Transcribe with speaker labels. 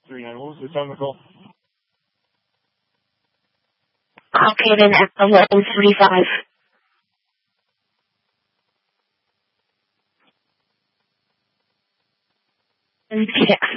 Speaker 1: 39. What was the time of the call?
Speaker 2: Okay, then at 11:35. And 6.